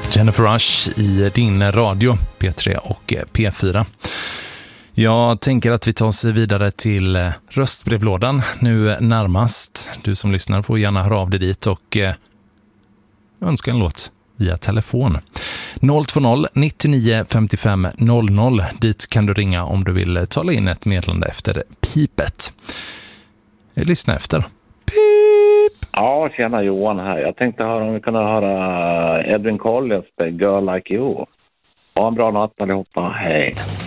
Jennifer Rush i din radio, P3 och P4. Jag tänker att vi tar oss vidare till röstbrevlådan nu närmast. Du som lyssnar får gärna höra av dig dit och önska en låt via telefon. 020-99 55 00. Dit kan du ringa om du vill tala in ett meddelande efter pipet. Lyssna efter. Pip! Ja, tjena, Johan här. Jag tänkte höra om vi kunde höra Edwin Collins, Girl Like You. Ha en bra natt allihopa. Hej.